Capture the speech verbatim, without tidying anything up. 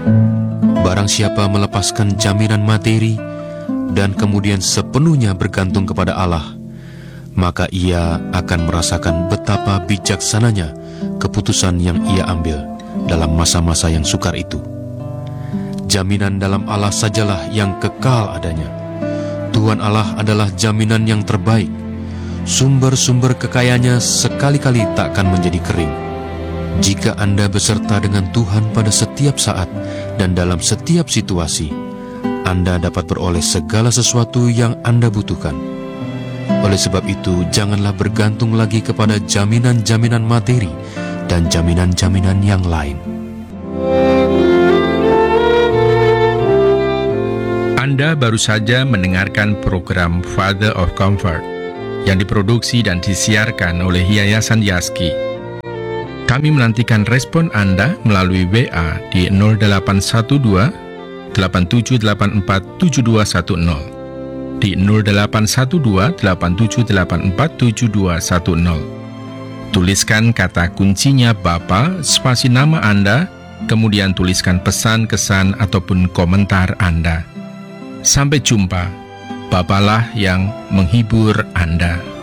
Barang siapa melepaskan jaminan materi dan kemudian sepenuhnya bergantung kepada Allah, maka ia akan merasakan betapa bijaksananya keputusan yang ia ambil dalam masa-masa yang sukar itu. Jaminan dalam Allah sajalah yang kekal adanya. Tuhan Allah adalah jaminan yang terbaik. Sumber-sumber kekayaannya sekali-kali takkan menjadi kering. Jika Anda beserta dengan Tuhan pada setiap saat dan dalam setiap situasi, Anda dapat beroleh segala sesuatu yang Anda butuhkan. Oleh sebab itu, janganlah bergantung lagi kepada jaminan-jaminan materi dan jaminan-jaminan yang lain. Anda baru saja mendengarkan program Father of Comfort yang diproduksi dan disiarkan oleh Yayasan Yaski. Kami menantikan respon Anda melalui W A di nol delapan satu dua, delapan tujuh delapan empat, tujuh dua satu nol, di nol delapan satu dua, delapan tujuh delapan empat, tujuh dua satu nol. Tuliskan kata kuncinya Bapa, spasi nama Anda, kemudian tuliskan pesan, kesan, ataupun komentar Anda. Sampai jumpa, Bapalah yang menghibur Anda.